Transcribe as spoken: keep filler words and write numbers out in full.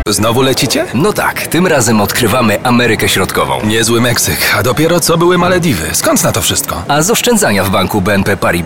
Znowu lecicie? No tak, tym razem odkrywamy Amerykę Środkową. Niezły Meksyk, a dopiero co były Malediwy. Skąd na to wszystko? A z oszczędzania w banku B N P Paribas